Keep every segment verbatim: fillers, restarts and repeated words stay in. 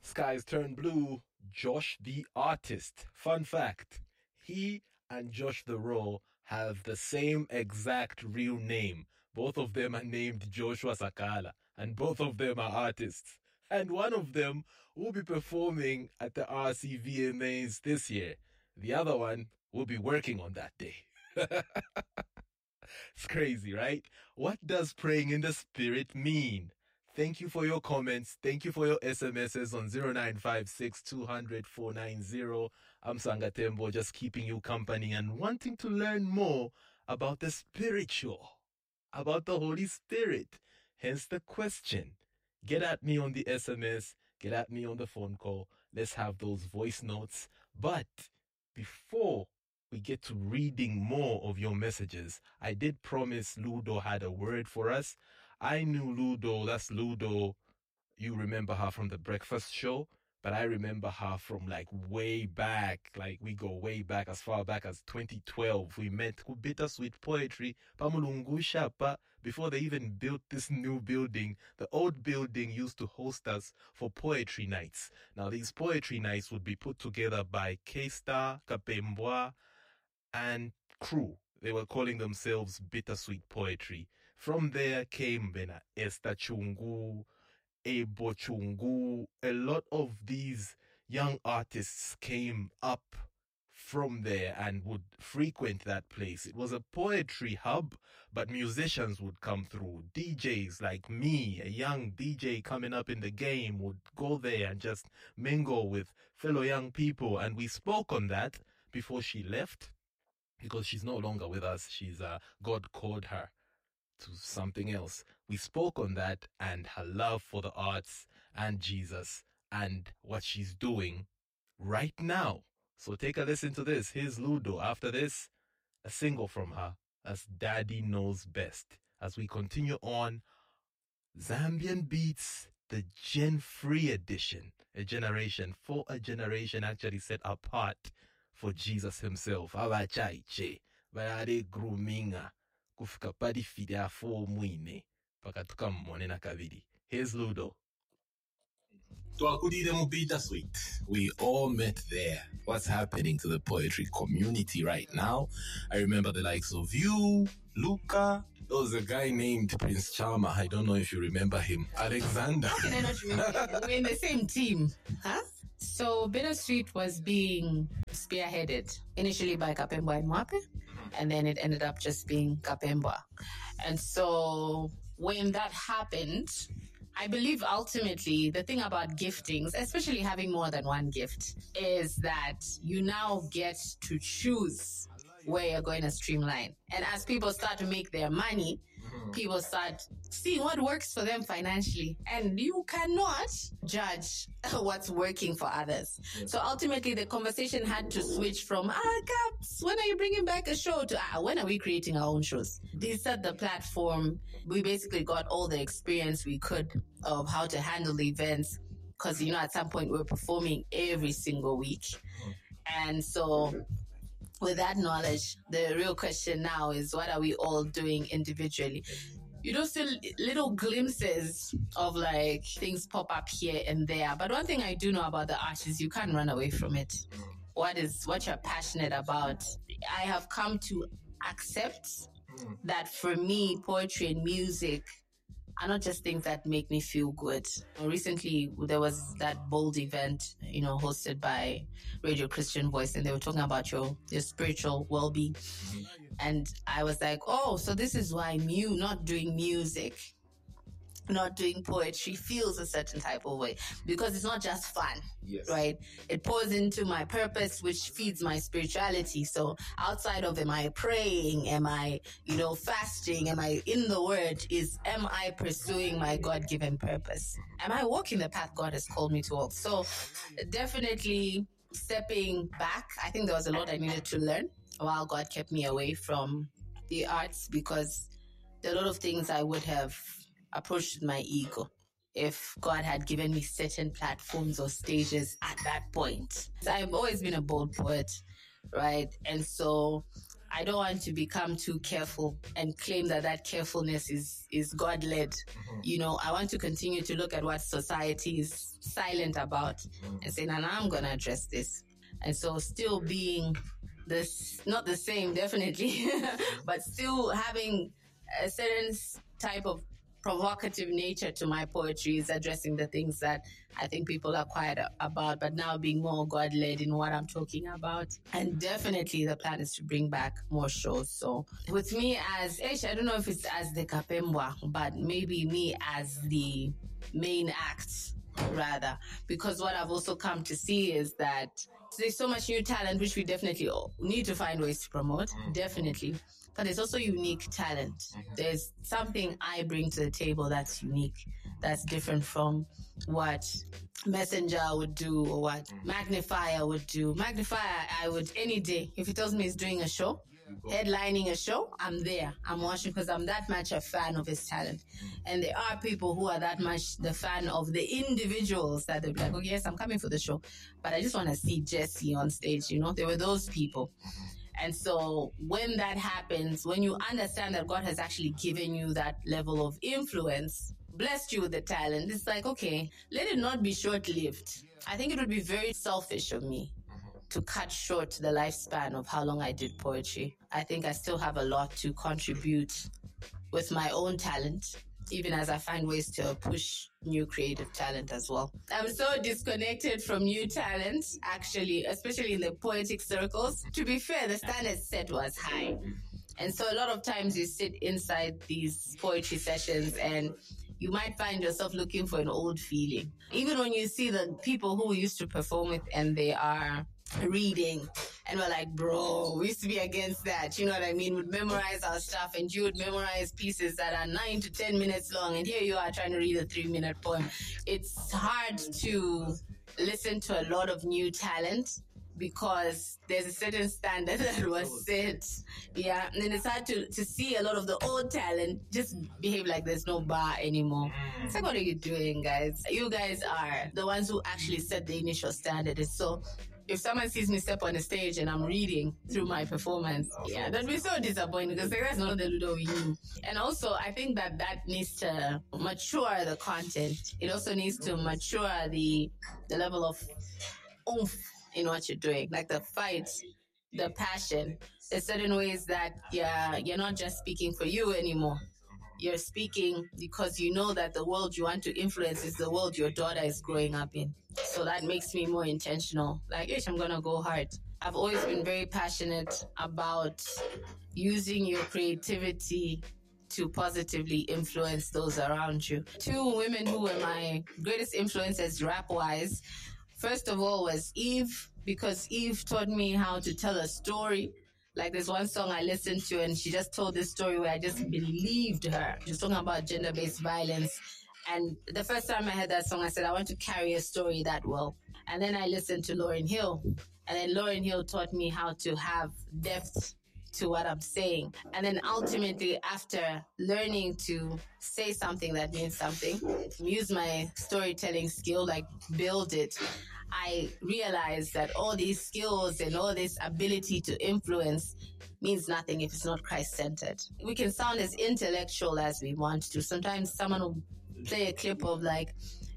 Skies Turn Blue, Josh the Artist. Fun fact, he and Josh the Raw have the same exact real name. Both of them are named Joshua Sakala, and both of them are artists. And one of them will be performing at the R C V M As this year. The other one will be working on that day. It's crazy, right? What does praying in the Spirit mean? Thank you for your comments. Thank you for your S M Ses on zero nine five six, two hundred, four nine zero. I'm Sangatembo, just keeping you company and wanting to learn more about the spiritual, about the Holy Spirit. Hence the question. Get at me on the S M S. Get at me on the phone call. Let's have those voice notes. But before we get to reading more of your messages, I did promise Ludo had a word for us. I knew Ludo, that's Ludo. You remember her from the breakfast show, but I remember her from like way back. Like we go way back, as far back as twenty twelve. We met with Bittersweet Poetry, Pamulungu Shapa, before they even built this new building. The old building used to host us for poetry nights. Now these poetry nights would be put together by K-Star, Kapembwa, and crew. They were calling themselves Bittersweet Poetry. From there came Bena Esther Chungu, Ebo Chungu. A lot of these young artists came up from there and would frequent that place. It was a poetry hub, but musicians would come through. D Js like me, a young D J coming up in the game, would go there and just mingle with fellow young people. And we spoke on that before she left, because she's no longer with us. She's uh, God called her to something else. We spoke on that and her love for the arts and Jesus and what she's doing right now. So take a listen to this. Here's Ludo. After this, a single from her as Daddy Knows Best. As we continue on, Zambian Beats, the Gen Free edition, a generation for a generation actually set apart for Jesus himself. Abachaiche bayade groominga kufika padi fide afo mwine paka tukamone na kabidi. Here's Ludo. Bittersweet. We all met there. What's happening to the poetry community right now? I remember the likes of you, Luca. There was a guy named Prince Charmer. I don't know if you remember him. Alexander. How can I not remember? We're in the same team. Huh? So Bittersweet was being spearheaded initially by Kapembwa and Mwape, and then it ended up just being Kapembwa. And so when that happened, I believe ultimately the thing about giftings, especially having more than one gift, is that you now get to choose where you're going to streamline. And as people start to make their money, mm-hmm. people start seeing what works for them financially. And you cannot judge what's working for others. Yeah. So ultimately the conversation had to switch from, ah, Caps, when are you bringing back a show, to, ah, when are we creating our own shows? They set the platform. We basically got all the experience we could of how to handle the events. Because, you know, at some point we were performing every single week. Mm-hmm. And so with that knowledge, the real question now is, what are we all doing individually? You know, still little glimpses of like things pop up here and there. But one thing I do know about the art is you can't run away from it. What is what you're passionate about? I have come to accept that for me, poetry and music are not just things that make me feel good. Recently, there was that bold event, you know, hosted by Radio Christian Voice, and they were talking about your, your spiritual well-being. Mm-hmm. And I was like, oh, so this is why mu- not doing music, not doing poetry feels a certain type of way, because it's not just fun, yes. right? It pours into my purpose, which feeds my spirituality. So outside of, am I praying? Am I, you know, fasting? Am I in the word? Is, am I pursuing my God-given purpose? Am I walking the path God has called me to walk? So definitely stepping back. I think there was a lot I needed to learn while God kept me away from the arts, because there are a lot of things I would have approached my ego if God had given me certain platforms or stages at that point. So I've always been a bold poet, right? And so I don't want to become too careful and claim that that carefulness is, is God-led. Mm-hmm. You know, I want to continue to look at what society is silent about mm-hmm. and say, nah, nah, I'm going to address this. And so still being this, not the same, definitely, but still having a certain type of provocative nature to my poetry is addressing the things that I think people are quiet about, but now being more God-led in what I'm talking about. And definitely the plan is to bring back more shows. So with me as, I don't know if it's as the Kapembwa, but maybe me as the main act rather, because what I've also come to see is that there's so much new talent, which we definitely need to find ways to promote, definitely. But there's also unique talent. Mm-hmm. There's something I bring to the table that's unique, that's different from what Messenger would do or what mm-hmm. Magnifier would do. Magnifier, I would any day. If he tells me he's doing a show, headlining a show, I'm there. I'm watching because I'm that much a fan of his talent. And there are people who are that much the fan of the individuals that they'll be like, oh, yes, I'm coming for the show, but I just want to see Jesse on stage. You know, there were those people. And so when that happens, when you understand that God has actually given you that level of influence, blessed you with the talent, it's like, okay, let it not be short-lived. I think it would be very selfish of me to cut short the lifespan of how long I did poetry. I think I still have a lot to contribute with my own talent, even as I find ways to push new creative talent as well. I'm so disconnected from new talent, actually, especially in the poetic circles. To be fair, the standard set was high. And so a lot of times you sit inside these poetry sessions and you might find yourself looking for an old feeling. Even when you see the people who we used to perform with and they are reading and we're like, bro, we used to be against that, you know what I mean? We'd memorize our stuff and you would memorize pieces that are nine to ten minutes long and here you are trying to read a three minute poem. It's hard to listen to a lot of new talent because there's a certain standard that was set. Yeah, and then it's hard to, to see a lot of the old talent just behave like there's no bar anymore. It's like, what are you doing, guys? You guys are the ones who actually set the initial standard. So if someone sees me step on the stage and I'm reading through my performance, yeah, that'd be so disappointing because like, that's not the Ludo we knew. And also, I think that that needs to mature the content. It also needs to mature the the level of oomph in what you're doing, like the fight, the passion. There's certain ways that yeah, you're not just speaking for you anymore. You're speaking because you know that the world you want to influence is the world your daughter is growing up in. So that makes me more intentional. Like, ish, I'm going to go hard. I've always been very passionate about using your creativity to positively influence those around you. Two women who were my greatest influences rap-wise, first of all was Eve, because Eve taught me how to tell a story. Like there's one song I listened to and she just told this story where I just believed her. She was talking about gender-based violence. And the first time I heard that song, I said, I want to carry a story that well. And then I listened to Lauryn Hill. And then Lauryn Hill taught me how to have depth to what I'm saying. And then ultimately, after learning to say something that means something, use my storytelling skill, like build it, I realized that all these skills and all this ability to influence means nothing if it's not Christ-centered. We can sound as intellectual as we want to. Sometimes someone will play a clip of like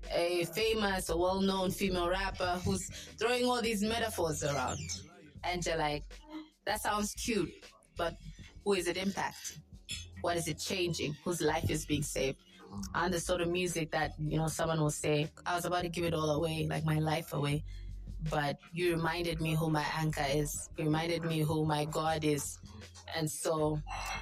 a famous or well-known female rapper who's throwing all these metaphors around. And you're like, that sounds cute, but who is it impacting? What is it changing? Whose life is being saved? And the sort of music that, you know, someone will say, I was about to give it all away, like my life away. But you reminded me who my anchor is. You reminded me who my God is. And so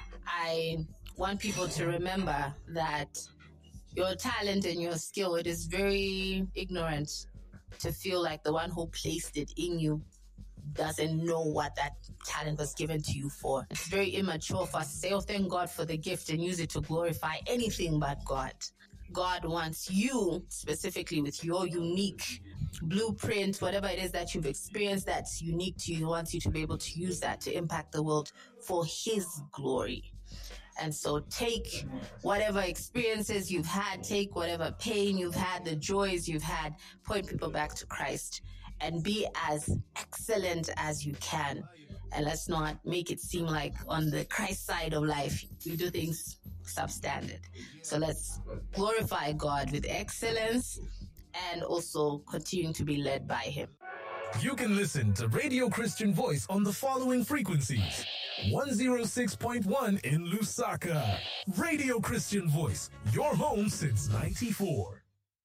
I want people to remember that your talent and your skill, it is very ignorant to feel like the one who placed it in you doesn't know what that talent was given to you for. It's very immature for us to say, oh, thank God for the gift and use it to glorify anything but God. God wants you specifically with your unique blueprint, whatever it is that you've experienced that's unique to you. He wants you to be able to use that to impact the world for His glory. And so take whatever experiences you've had, take whatever pain you've had, the joys you've had, point people back to Christ and be as excellent as you can. And let's not make it seem like on the Christ side of life, we do things substandard. So let's glorify God with excellence and also continuing to be led by Him. You can listen to Radio Christian Voice on the following frequencies. one oh six point one in Lusaka. Radio Christian Voice, your home since ninety-four.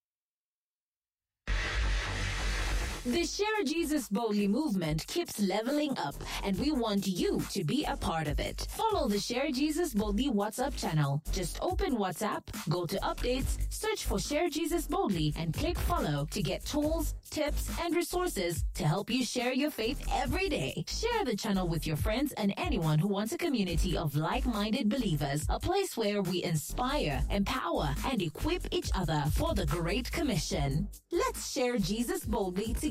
The Share Jesus Boldly movement keeps leveling up, and we want you to be a part of it. Follow the Share Jesus Boldly WhatsApp channel. Just open WhatsApp, go to updates, search for Share Jesus Boldly, and click follow to get tools, tips, and resources to help you share your faith every day. Share the channel with your friends and anyone who wants a community of like-minded believers, a place where we inspire, empower, and equip each other for the Great Commission. Let's share Jesus boldly together.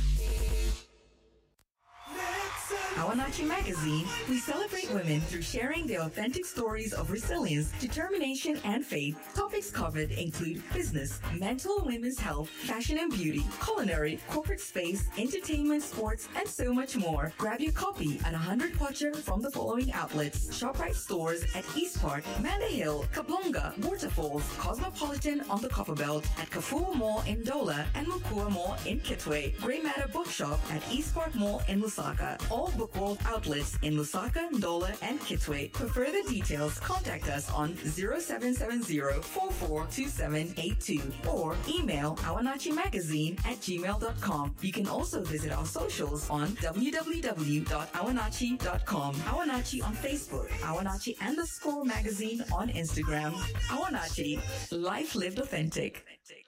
Awanachi Magazine, we celebrate women through sharing their authentic stories of resilience, determination, and faith. Topics covered include business, mental and women's health, fashion and beauty, culinary, corporate space, entertainment, sports, and so much more. Grab your copy at one hundred Kwacha from the following outlets: ShopRite stores at East Park, Manda Hill, Kablonga, Waterfalls, Cosmopolitan on the Copperbelt, at Kafua Mall in Dola, and Mukua Mall in Kitwe. Grey Matter Bookshop at East Park Mall in Lusaka. All Book World outlets in Lusaka, Ndola, and Kitwe. For further details, contact us on zero seven seven zero, four four two seven eight two or email awanachimagazine at gmail dot com. You can also visit our socials on w w w dot awanachi dot com, Awanachi on Facebook, Awanachi underscore magazine on Instagram. Awanachi, life lived authentic.